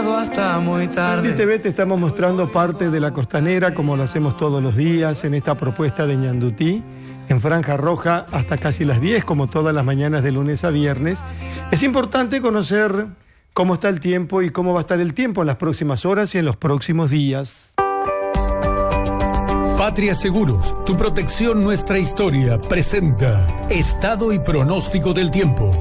Hasta muy tarde. En TV te estamos mostrando parte de la costanera, como lo hacemos todos los días en esta propuesta de Ñandutí, en franja roja hasta casi las 10, como todas las mañanas de lunes a viernes. Es importante conocer cómo está el tiempo y cómo va a estar el tiempo en las próximas horas y en los próximos días. Patria Seguros, tu protección, nuestra historia, presenta Estado y pronóstico del tiempo.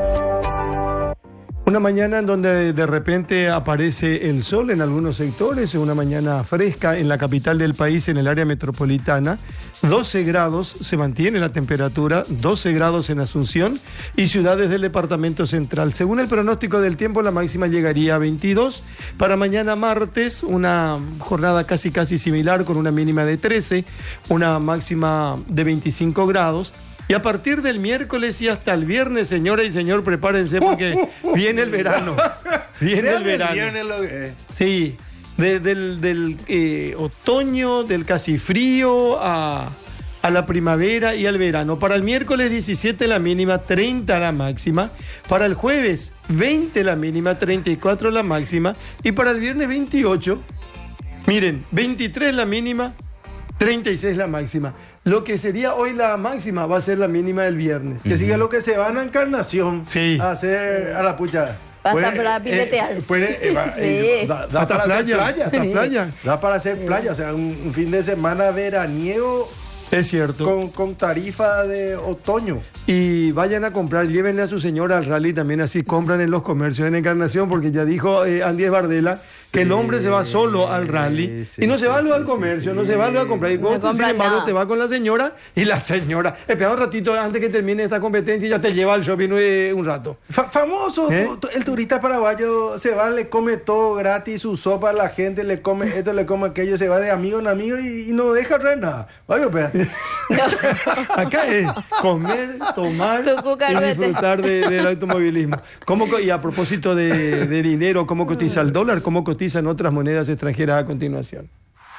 Una mañana en donde de repente aparece el sol en algunos sectores, una mañana fresca en la capital del país, en el área metropolitana. 12 grados se mantiene la temperatura, 12 grados en Asunción y ciudades del departamento central. Según el pronóstico del tiempo, la máxima llegaría a 22. Para mañana martes, una jornada casi similar con una mínima de 13, una máxima de 25 grados. Y a partir del miércoles y hasta el viernes, señora y señor, prepárense porque viene el verano. Viene el verano. Sí, del otoño, del casi frío a la primavera y al verano. Para el miércoles 17 la mínima, 30 la máxima. Para el jueves 20 la mínima, 34 la máxima. Y para el viernes 28, miren, 23 la mínima, 36 la máxima. Lo que sería hoy la máxima va a ser la mínima del viernes. Que sigue lo que se van a Encarnación. Sí. A hacer a la pucha. Hasta para piletear. Da hasta para playa, hacer playa. hasta playa. Da para hacer playa. O sea, un fin de semana veraniego. Es cierto. Con tarifa de otoño. Y vayan a comprar, llévenle a su señora al rally también, así compran en los comercios en Encarnación, porque ya dijo Andy Bardella que el hombre se va solo al rally y no se va al comercio, no se va a comprar. Y vos, sin embargo, te va con la señora y la señora, espera un ratito antes que termine esta competencia y ya te lleva al shopping un rato. Famoso, el turista paraguayo se va, le come todo gratis, su sopa, la gente le come esto, le come aquello, se va de amigo en amigo y no deja traer nada. Vaya, Acá es comer, tomar y disfrutar del automovilismo. Y a propósito de dinero, ¿cómo cotiza el dólar? ¿Cómo cotizan otras monedas extranjeras a continuación?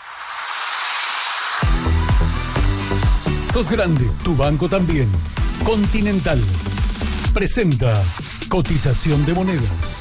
Sos grande, tu banco también. Continental presenta cotización de monedas.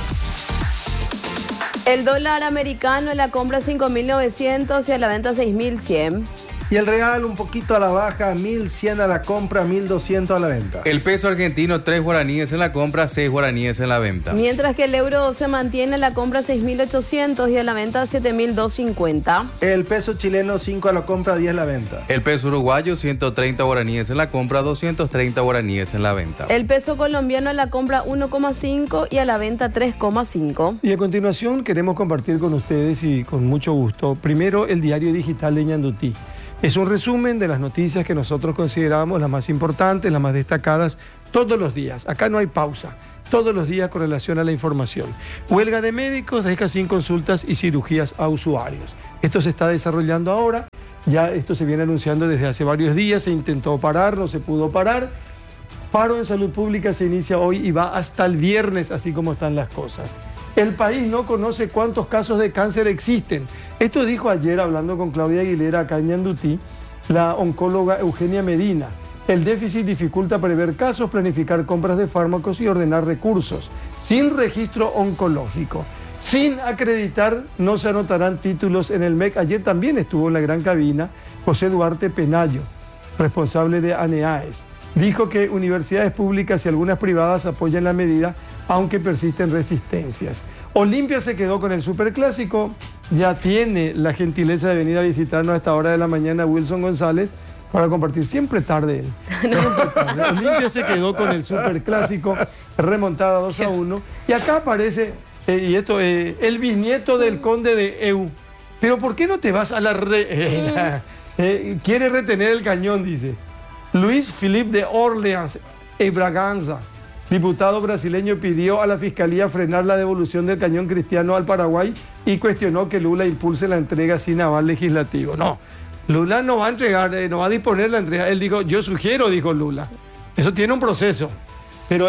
El dólar americano en la compra 5.900 y a la venta 6.100. Y el real un poquito a la baja, 1.100 a la compra, 1.200 a la venta. El peso argentino, 3 guaraníes en la compra, 6 guaraníes en la venta. Mientras que el euro se mantiene en la compra 6.800 y a la venta 7.250. El peso chileno, 5 a la compra, 10 a la venta. El peso uruguayo, 130 guaraníes en la compra, 230 guaraníes en la venta. El peso colombiano en la compra 1,5 y a la venta 3,5. Y a continuación queremos compartir con ustedes y con mucho gusto, primero el diario digital de Ñandutí. Es un resumen de las noticias que nosotros consideramos las más importantes, las más destacadas, todos los días. Acá no hay pausa, todos los días con relación a la información. Huelga de médicos deja sin consultas y cirugías a usuarios. Esto se está desarrollando ahora, ya esto se viene anunciando desde hace varios días, se intentó parar, no se pudo parar. Paro en salud pública se inicia hoy y va hasta el viernes, así como están las cosas. El país no conoce cuántos casos de cáncer existen. Esto dijo ayer, hablando con Claudia Aguilera acá en Ñandutí, la oncóloga Eugenia Medina. El déficit dificulta prever casos, planificar compras de fármacos y ordenar recursos. Sin registro oncológico, sin acreditar, no se anotarán títulos en el MEC. Ayer también estuvo en la gran cabina José Duarte Penayo, responsable de ANEAES. Dijo que universidades públicas y algunas privadas apoyan la medida, aunque persisten resistencias. Olimpia se quedó con el superclásico, ya tiene la gentileza de venir a visitarnos a esta hora de la mañana Wilson González para compartir, siempre tarde él. Siempre tarde. Olimpia se quedó con el superclásico, remontada 2-1, y acá aparece, el bisnieto del conde de Eu. Pero ¿por qué no te vas a la quiere retener el cañón, dice. Luis Philippe de Orleans y Braganza, diputado brasileño, pidió a la Fiscalía frenar la devolución del cañón cristiano al Paraguay y cuestionó que Lula impulse la entrega sin aval legislativo. No, Lula no va a entregar, no va a disponer la entrega. Él dijo, yo sugiero, dijo Lula. Eso tiene un proceso. Pero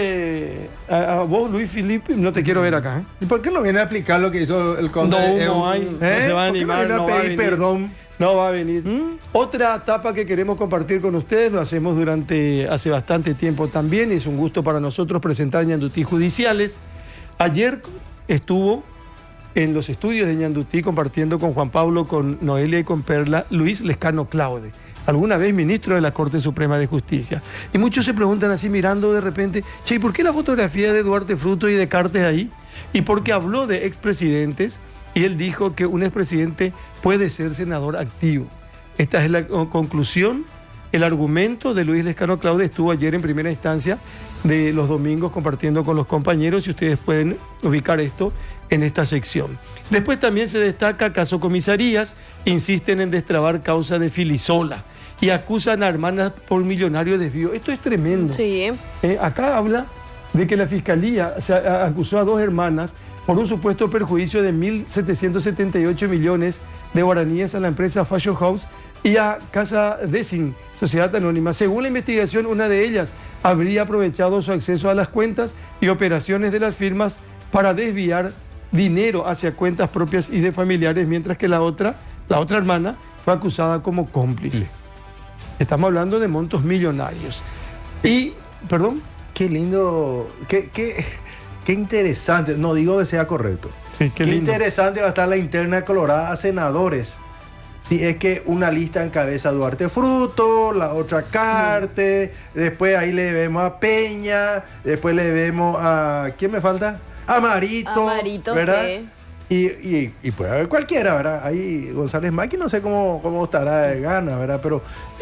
a vos, Luis Philippe, no te quiero ver acá. ¿Y por qué no viene a aplicar lo que hizo el conde? No se va a animar, no va a pedir perdón. No va a venir. Otra etapa que queremos compartir con ustedes, lo hacemos hace bastante tiempo también, y es un gusto para nosotros presentar Ñandutí Judiciales. Ayer estuvo en los estudios de Ñandutí compartiendo con Juan Pablo, con Noelia y con Perla, Luis Lescano Claude, alguna vez ministro de la Corte Suprema de Justicia. Y muchos se preguntan así mirando de repente, che, ¿y por qué la fotografía de Duarte Fruto y de Cartes ahí? Y porque habló de expresidentes y él dijo que un expresidente puede ser senador activo. Esta es la conclusión. El argumento de Luis Lescano Claude estuvo ayer en primera instancia de los domingos compartiendo con los compañeros y ustedes pueden ubicar esto en esta sección. Después también se destaca caso comisarías, insisten en destrabar causa de Filisola y acusan a hermanas por millonario desvío. Esto es tremendo. Sí. Acá habla de que la fiscalía acusó a 2 hermanas por un supuesto perjuicio de 1.778 millones de guaraníes a la empresa Fashion House y a Casa Desin, Sociedad Anónima. Según la investigación, una de ellas habría aprovechado su acceso a las cuentas y operaciones de las firmas para desviar dinero hacia cuentas propias y de familiares, mientras que la otra hermana fue acusada como cómplice. Estamos hablando de montos millonarios. Y, perdón. Qué lindo, qué interesante, no digo que sea correcto. Sí, qué lindo. Interesante va a estar la interna colorada a senadores. Si es que una lista encabeza a Duarte Fruto, la otra Carte, después ahí le vemos a Peña, después le vemos a... ¿Quién me falta? A Marito, ¿verdad? Sí. Y puede haber cualquiera, ¿verdad? Ahí González Maqui no sé cómo estará de gana, ¿verdad? Pero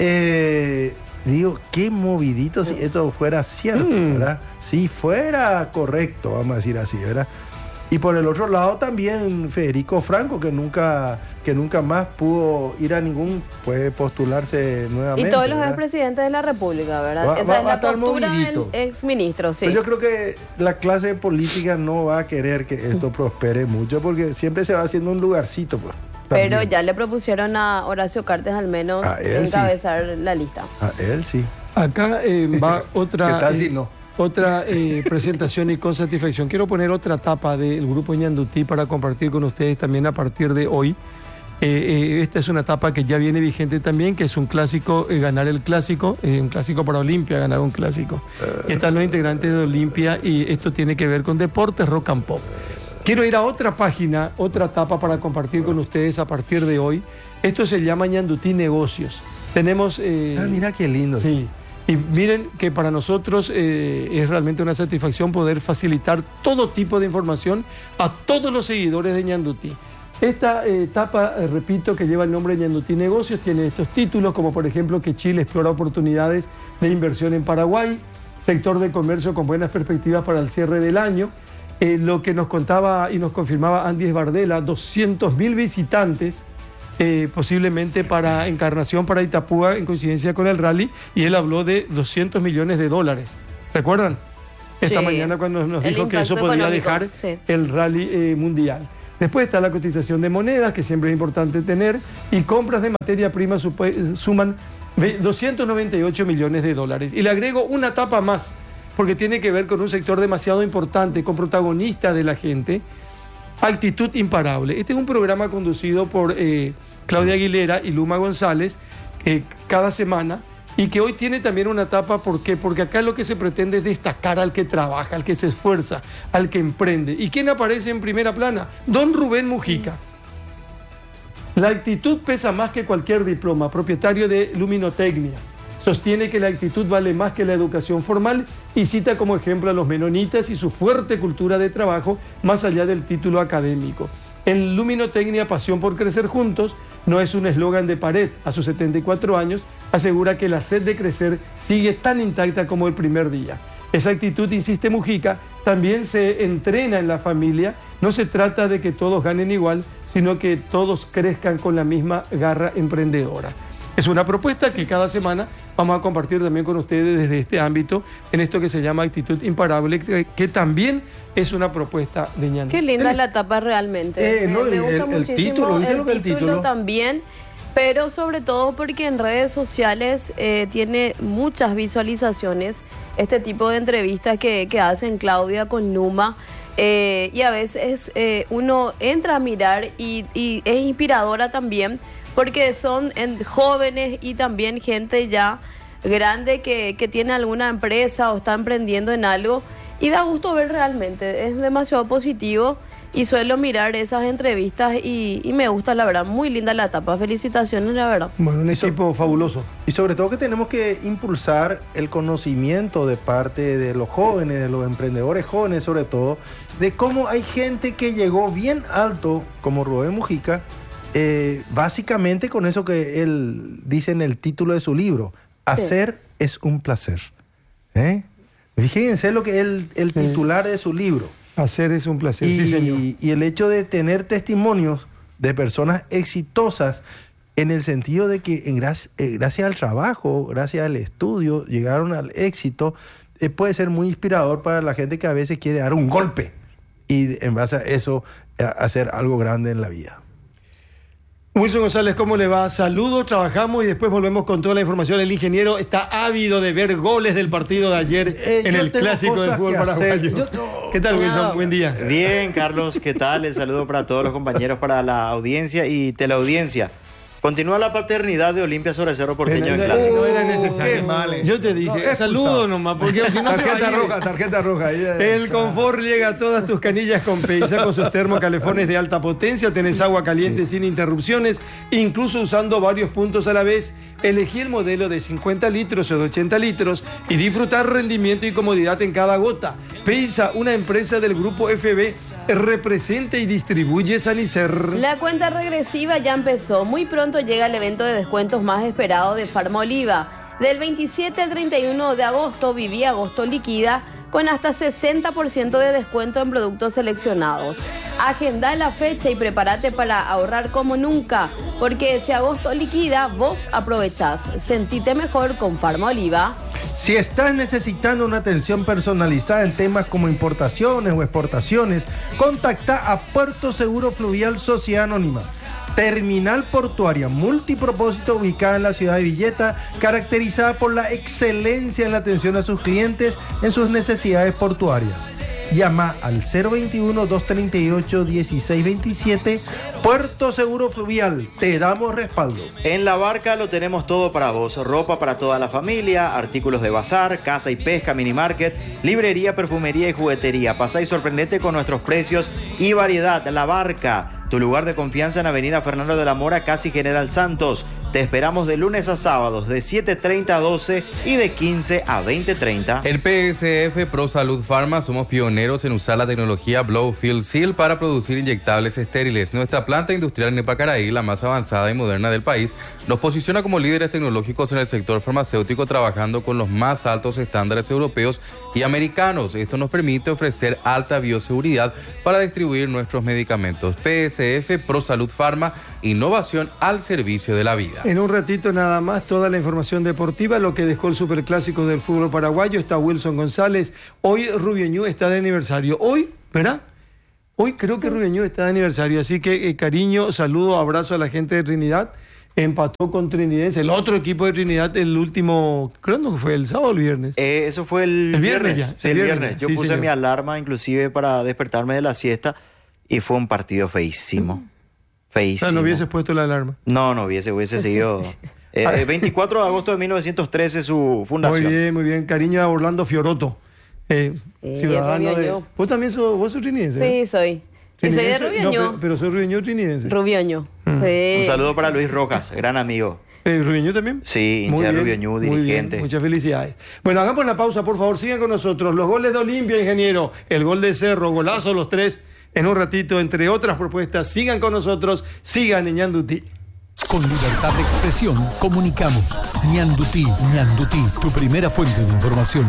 digo, qué movidito si esto fuera cierto, ¿verdad? Si fuera correcto, vamos a decir así, ¿verdad? Y por el otro lado también Federico Franco, que nunca más pudo ir a ningún, puede postularse nuevamente. Y todos los ¿verdad? expresidentes de la República, ¿verdad? Va Esa es a la estar postura movidito. del exministro, sí. Pero yo creo que la clase política no va a querer que esto prospere mucho, porque siempre se va haciendo un lugarcito, pues. Pero también. ya le propusieron a Horacio Cartes al menos A él encabezar la lista. A él sí. Acá va otra... ¿Qué tal si no? Otra presentación y con satisfacción. Quiero poner otra etapa del Grupo Ñandutí para compartir con ustedes también a partir de hoy. Esta es una etapa que ya viene vigente también, que es un clásico, ganar el clásico, un clásico para Olimpia, ganar un clásico. Están los integrantes de Olimpia y esto tiene que ver con deportes, rock and pop. Quiero ir a otra página, otra etapa para compartir con ustedes a partir de hoy. Esto se llama Ñandutí Negocios. Tenemos... mira qué lindo. Sí. Y miren que para nosotros es realmente una satisfacción poder facilitar todo tipo de información a todos los seguidores de Ñandutí. Esta etapa, repito, que lleva el nombre de Ñandutí Negocios, tiene estos títulos, como por ejemplo que Chile explora oportunidades de inversión en Paraguay, sector de comercio con buenas perspectivas para el cierre del año. Lo que nos contaba y nos confirmaba Andy Esbardela, 200.000 visitantes, posiblemente para Encarnación, para Itapúa, en coincidencia con el rally, y él habló de 200 millones de dólares. ¿Recuerdan? Esta mañana cuando nos dijo que eso podría dejar el rally mundial. Después está la cotización de monedas, que siempre es importante tener, y compras de materia prima suman 298 millones de dólares. Y le agrego una etapa más, porque tiene que ver con un sector demasiado importante, con protagonistas de la gente. Actitud Imparable. Este es un programa conducido por Claudia Aguilera y Luma González cada semana, y que hoy tiene también una etapa. ¿Por qué? Porque acá lo que se pretende es destacar al que trabaja, al que se esfuerza, al que emprende. ¿Y quién aparece en primera plana? Don Rubén Mujica. La actitud pesa más que cualquier diploma, propietario de Luminotecnia. Sostiene que la actitud vale más que la educación formal y cita como ejemplo a los menonitas y su fuerte cultura de trabajo más allá del título académico. En Luminotecnia, pasión por crecer juntos, no es un eslogan de pared. A sus 74 años, asegura que la sed de crecer sigue tan intacta como el primer día. Esa actitud, insiste Mujica, también se entrena en la familia. No se trata de que todos ganen igual, sino que todos crezcan con la misma garra emprendedora. Es una propuesta que cada semana vamos a compartir también con ustedes desde este ámbito, en esto que se llama Actitud Imparable, que también es una propuesta de Ñandutí. Qué linda es la etapa realmente. Me gusta muchísimo el título también, pero sobre todo porque en redes sociales tiene muchas visualizaciones este tipo de entrevistas que hacen Claudia con Luma. Y a veces uno entra a mirar y es inspiradora también, porque son jóvenes y también gente ya grande que tiene alguna empresa o está emprendiendo en algo, y da gusto ver realmente, es demasiado positivo. y suelo mirar esas entrevistas y me gusta, la verdad, muy linda la etapa. Felicitaciones, la verdad. Bueno, un equipo fabuloso. Y sobre todo que tenemos que impulsar el conocimiento de parte de los jóvenes, de los emprendedores jóvenes sobre todo, de cómo hay gente que llegó bien alto, como Rubén Mujica, básicamente con eso que él dice en el título de su libro, hacer es un placer. Fíjense lo que es el titular de su libro. Hacer es un placer, sí señor. Y el hecho de tener testimonios de personas exitosas en el sentido de que gracias al trabajo, gracias al estudio, llegaron al éxito, puede ser muy inspirador para la gente que a veces quiere dar un golpe y en base a eso hacer algo grande en la vida. Wilson González, ¿cómo le va? Saludos, trabajamos y después volvemos con toda la información. El ingeniero está ávido de ver goles del partido de ayer en el clásico del fútbol paraguayo. ¿Qué tal, Wilson? Buen día. Bien, Carlos, ¿qué tal? El saludo para todos los compañeros, para la audiencia y teleaudiencia. Continúa la paternidad de Olimpia sobre Cerro Porteño en clásico. No era necesario. Yo te dije, saludo nomás, porque si no tarjeta roja. El confort llega a todas tus canillas con Peisa, con sus termocalefones de alta potencia. Tenés agua caliente sin interrupciones, incluso usando varios puntos a la vez. Elegí el modelo de 50 litros o de 80 litros y disfrutar rendimiento y comodidad en cada gota. Peisa, una empresa del grupo FB, representa y distribuye Sanicer. La cuenta regresiva ya empezó. Muy pronto llega el evento de descuentos más esperado de Farmoliva. Del 27 al 31 de agosto, Viví Agosto Liquida, con hasta 60% de descuento en productos seleccionados. Agenda la fecha y prepárate para ahorrar como nunca, porque si agosto liquida, vos aprovechás. Sentite mejor con Farmoliva. Si estás necesitando una atención personalizada en temas como importaciones o exportaciones, contacta a Puerto Seguro Fluvial Sociedad Anónima. Terminal portuaria multipropósito ubicada en la ciudad de Villeta, caracterizada por la excelencia en la atención a sus clientes en sus necesidades portuarias. Llama al 021-238-1627. Puerto Seguro Fluvial, te damos respaldo. En La Barca lo tenemos todo para vos. Ropa para toda la familia, artículos de bazar, caza y pesca, mini market, librería, perfumería y juguetería. Pasá y sorprendete con nuestros precios y variedad. La Barca, tu lugar de confianza en Avenida Fernando de la Mora, casi General Santos. Te esperamos de lunes a sábados, de 7:30 a 12 y de 15 a 20:30. El PSF Pro Salud Pharma somos pioneros en usar la tecnología Blow Fill Seal para producir inyectables estériles. Nuestra planta industrial en Nepacaraí, la más avanzada y moderna del país, nos posiciona como líderes tecnológicos en el sector farmacéutico, trabajando con los más altos estándares europeos y americanos. Esto nos permite ofrecer alta bioseguridad para distribuir nuestros medicamentos. PSF Pro Salud Pharma, innovación al servicio de la vida. En un ratito nada más, toda la información deportiva, lo que dejó el superclásico del fútbol paraguayo. Está Wilson González. Hoy Rubio está de aniversario. Hoy, ¿verdad? Hoy creo que Rubio está de aniversario. Así que cariño, saludo, abrazo a la gente de Trinidad. Empató con Trinidense, el otro equipo de Trinidad, el último, creo que fue el sábado o el viernes. Eso fue el viernes. Ya. Sí, el viernes. Yo puse mi alarma inclusive para despertarme de la siesta y fue un partido feísimo. Feísimo. O sea, no hubieses puesto la alarma. No hubiese seguido. 24 de agosto de 1913 su fundación. Muy bien. Cariño a Orlando Fioroto. Ciudadano de... ¿Vos también sos trinidense? Sí, soy. Y soy de Rubioño. No, pero soy Rubioño trinidense. Rubioño. Sí. Un saludo para Luis Rojas, gran amigo. ¿Rubioño también? Sí, hincha de Rubioño, dirigente. Muchas felicidades. Bueno, hagamos la pausa, por favor, sigan con nosotros. Los goles de Olimpia, ingeniero. El gol de Cerro, golazo, los tres. En un ratito, entre otras propuestas, sigan con nosotros, sigan en Ñandutí. Con libertad de expresión, comunicamos. Ñandutí, tu primera fuente de información.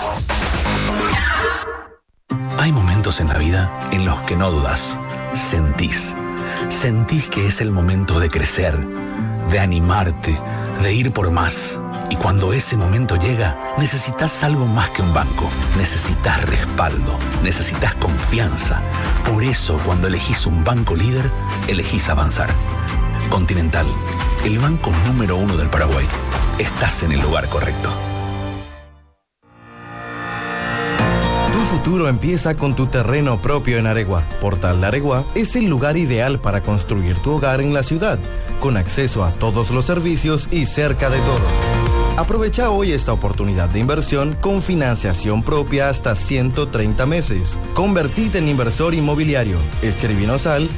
Hay momentos en la vida en los que no dudas, sentís que es el momento de crecer, de animarte, de ir por más. Y cuando ese momento llega, necesitas algo más que un banco. Necesitas respaldo, necesitas confianza. Por eso, cuando elegís un banco líder, elegís avanzar. Continental, el banco número 1 del Paraguay. Estás en el lugar correcto. Tu futuro empieza con tu terreno propio en Aregua. Portal de Aregua es el lugar ideal para construir tu hogar en la ciudad, con acceso a todos los servicios y cerca de todo. Aprovecha hoy esta oportunidad de inversión con financiación propia hasta 130 meses. Convertite en inversor inmobiliario. Escribinos al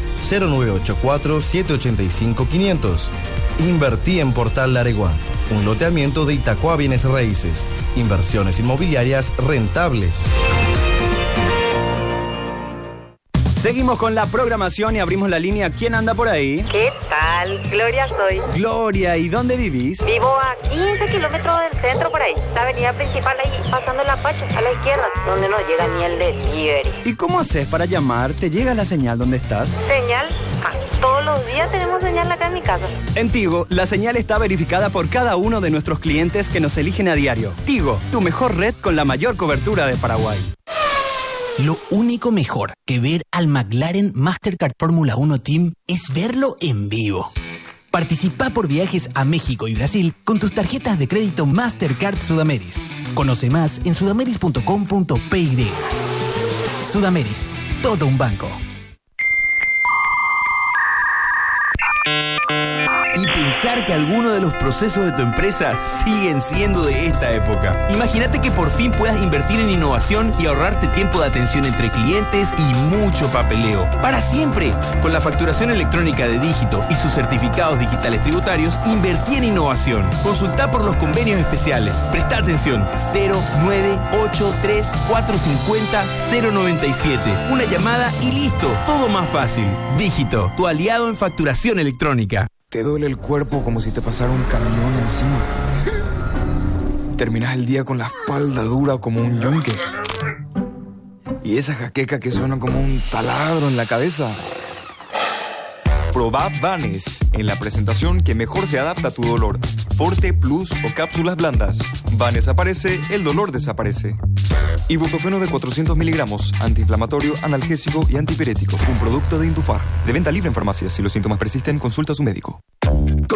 0984-785-500. Invertí en Portal Laregua. Un loteamiento de Itacua Bienes Raíces. Inversiones inmobiliarias rentables. Seguimos con la programación y abrimos la línea. ¿Quién anda por ahí? ¿Qué tal? Gloria soy. Gloria, ¿y dónde vivís? Vivo a 15 kilómetros del centro por ahí. La avenida principal ahí, pasando la Pacha, a la izquierda, donde no llega ni el delivery. ¿Y cómo haces para llamar? ¿Te llega la señal donde estás? ¿Señal? Todos los días tenemos señal acá en mi casa. En Tigo, la señal está verificada por cada uno de nuestros clientes que nos eligen a diario. Tigo, tu mejor red con la mayor cobertura de Paraguay. Lo único mejor que ver al McLaren Mastercard Fórmula 1 Team es verlo en vivo. Participa por viajes a México y Brasil con tus tarjetas de crédito Mastercard Sudameris. Conoce más en sudameris.com.py. Sudameris, todo un banco. Y pensar que algunos de los procesos de tu empresa siguen siendo de esta época. Imagínate que por fin puedas invertir en innovación y ahorrarte tiempo de atención entre clientes y mucho papeleo. Para siempre. Con la facturación electrónica de Dígito y sus certificados digitales tributarios, invertí en innovación. Consulta por los convenios especiales. Presta atención. 0983-450-097. Una llamada y listo. Todo más fácil. Dígito, tu aliado en facturación electrónica. Te duele el cuerpo como si te pasara un camión encima. Terminas el día con la espalda dura como un yunque. Y esa jaqueca que suena como un taladro en la cabeza. Probá Vanes en la presentación que mejor se adapta a tu dolor. Forte, Plus o cápsulas blandas. Vanes aparece, el dolor desaparece. Ibuprofeno de 400 miligramos, antiinflamatorio, analgésico y antipirético. Un producto de Intufar. De venta libre en farmacias. Si los síntomas persisten, consulta a su médico.